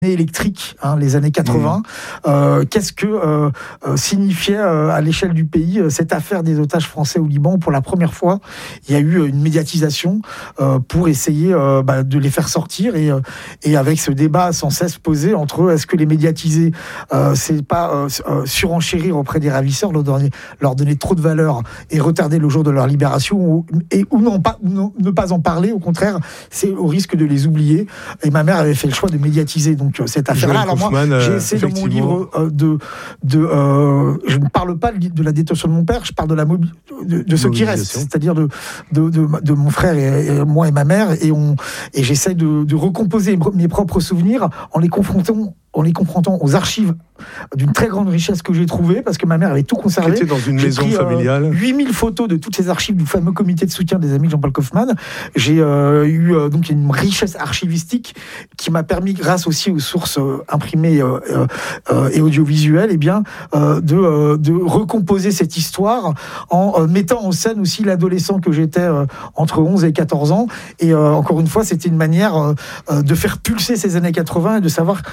électrique, les années 80. Qu'est-ce que signifiait à l'échelle du pays cette affaire des otages français au Liban? Pour la première fois, il y a eu une médiatisation pour essayer de les faire sortir, et avec ce débat sans cesse posé entre est-ce que les médiatiser, c'est pas surenchérir auprès des ravisseurs, leur donner trop de valeur et retarder le jour de leur libération, ou ne pas en parler, au contraire, c'est au risque de les oublier. Et ma mère avait fait le choix de médiatiser donc cette affaire-là. Alors moi, j'ai essayé dans mon livre je ne parle pas de la détention de mon père, je parle de ce qui reste, c'est-à-dire de mon frère et moi et ma mère, et j'essaie de recomposer mes propres souvenirs en les confrontant aux archives d'une très grande richesse que j'ai trouvée, parce que ma mère avait tout conservé. Qui était dans une maison familiale. 8000 photos de toutes ces archives du fameux comité de soutien des amis de Jean-Paul Kaufmann. J'ai eu donc une richesse archivistique qui m'a permis, grâce aussi aux sources imprimées et audiovisuelles, de recomposer cette histoire en mettant en scène aussi l'adolescent que j'étais entre 11 et 14 ans. Et encore une fois, c'était une manière de faire pulser ces années 80 et de savoir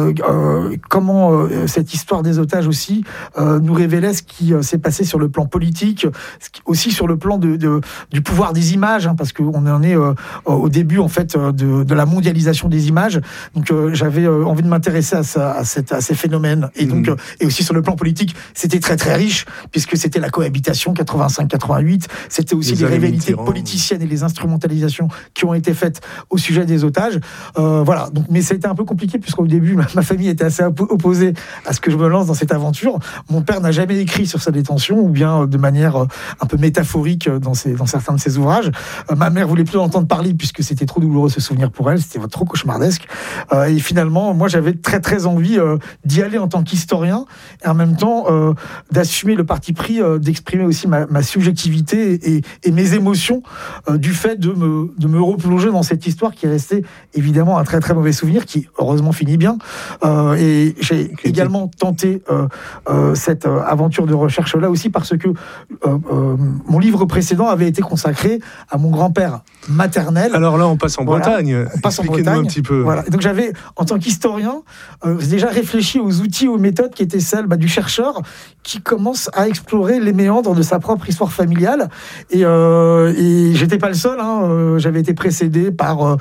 comment cette histoire des otages aussi nous révélait ce qui s'est passé sur le plan politique, aussi sur le plan du pouvoir des images, parce qu'on en est au début en fait de la mondialisation des images. Donc j'avais envie de m'intéresser à ces phénomènes, et donc et aussi sur le plan politique, c'était très très riche, puisque c'était la cohabitation 85-88, c'était aussi les rivalités politiciennes et les instrumentalisations qui ont été faites au sujet des otages. Voilà. Donc, mais ça a été un peu compliqué, puisqu'au début ma famille était assez opposée à ce que je me lance dans cette aventure. Mon père n'a jamais écrit sur sa détention, ou bien de manière un peu métaphorique dans certains de ses ouvrages. Ma mère voulait plus en entendre parler, puisque c'était trop douloureux ce souvenir pour elle, c'était trop cauchemardesque. Et finalement, moi j'avais très très envie d'y aller en tant qu'historien, et en même temps d'assumer le parti pris d'exprimer aussi ma subjectivité et mes émotions du fait de me replonger dans cette histoire qui est restée évidemment un très très mauvais souvenir, qui heureusement finit bien. Et j'ai également tenté cette aventure de recherche là aussi, parce que mon livre précédent avait été consacré à mon grand-père maternel. Alors là, on passe en Bretagne. Expliquez-nous un petit peu. Voilà. Donc j'avais, en tant qu'historien, déjà réfléchi aux outils, aux méthodes qui étaient celles du chercheur qui commence à explorer les méandres de sa propre histoire familiale. Et j'étais pas le seul. J'avais été précédé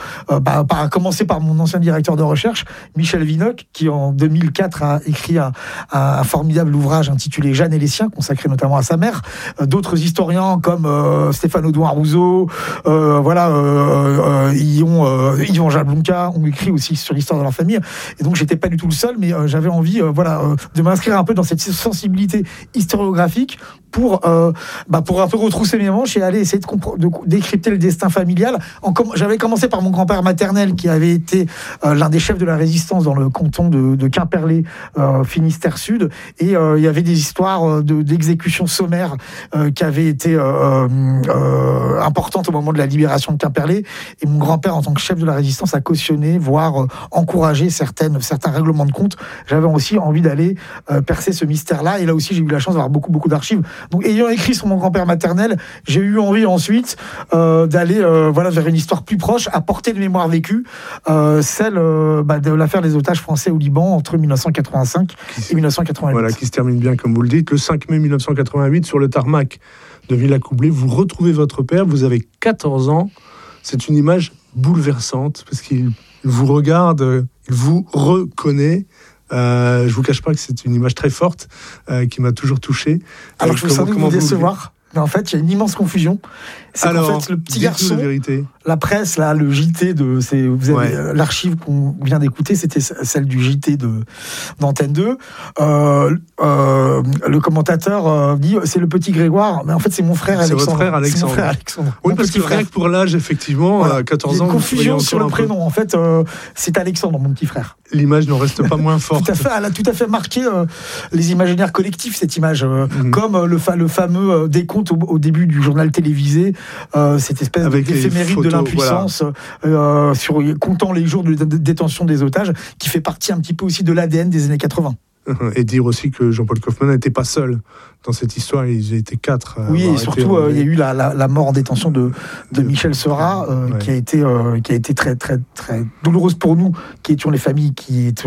à commencer par mon ancien directeur de recherche, Michel Vinocq, qui en 2004 a écrit un formidable ouvrage intitulé Jeanne et les siens, consacré notamment à sa mère. D'autres historiens comme Stéphane Audouin-Rousseau, Yvan Jablonka ont écrit aussi sur l'histoire de leur famille. Et donc j'étais pas du tout le seul, mais j'avais envie de m'inscrire un peu dans cette sensibilité historiographique pour un peu retrousser mes manches et aller essayer de décrypter le destin familial. J'avais commencé par mon grand-père maternel, qui avait été l'un des chefs de la résistance dans le canton de Quimperlé, Finistère Sud, et il y avait des histoires d'exécutions sommaires qui avaient été importantes au moment de la libération de Quimperlé, et mon grand-père, en tant que chef de la résistance, a cautionné, voire encouragé certains règlements de compte. J'avais aussi envie d'aller percer ce mystère-là, et là aussi j'ai eu la chance d'avoir beaucoup d'archives. Donc, ayant écrit sur mon grand-père maternel, j'ai eu envie ensuite d'aller vers une histoire plus proche, à portée de mémoire vécue, celle de l'affaire des otages français au Liban entre 1985 et 1988. Voilà, qui se termine bien, comme vous le dites. Le 5 mai 1988, sur le tarmac de Villacoublay, vous retrouvez votre père, vous avez 14 ans. C'est une image bouleversante, parce qu'il vous regarde, il vous reconnaît. Je vous cache pas que c'est une image très forte qui m'a toujours touché. Alors je veux vous décevoir, mais en fait il y a une immense confusion. C'est qu'en fait le petit garçon, la presse, là, le JT vous avez l'archive qu'on vient d'écouter, c'était celle du JT d'Antenne 2. Le commentateur dit c'est le petit Grégoire, mais en fait c'est mon frère Alexandre. C'est votre frère Alexandre. C'est mon frère Alexandre. Oui, parce que rien que pour l'âge, effectivement, à 14 ans, il y a une confusion sur le prénom. En fait, c'est Alexandre, mon petit frère. L'image n'en reste pas moins forte. Tout à fait, elle a tout à fait marqué les imaginaires collectifs, cette image, comme le fameux décompte au début du journal télévisé, cette espèce d'éphéméride de l'impuissance, comptant les jours de détention des otages, qui fait partie un petit peu aussi de l'ADN des années 80. Et dire aussi que Jean-Paul Kaufmann n'était pas seul dans cette histoire, ils étaient 4. Oui, et surtout, il y a eu la mort en détention de Michel Seurat, qui a été très, très, très douloureuse pour nous, qui étions les familles qui étions